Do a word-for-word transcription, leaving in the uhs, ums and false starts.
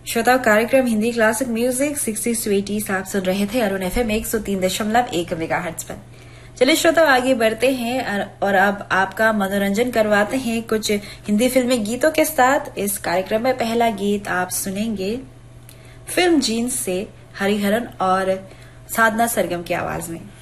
श्रोताओं, कार्यक्रम Hindi classic music sixties to eighties आप सुन रहे थे अरुण एफएम एक सौ तीन दशमलव एक मेगाहर्ट्ज पर। चलिए श्रोताओं, आगे बढ़ते हैं और अब आपका मनोरंजन करवाते हैं कुछ हिंदी फिल्मी गीतों के साथ। इस कार्यक्रम में पहला गीत आप सुनेंगे फिल्म जीन्स से हरिहरन और साधना सरगम की आवाज में।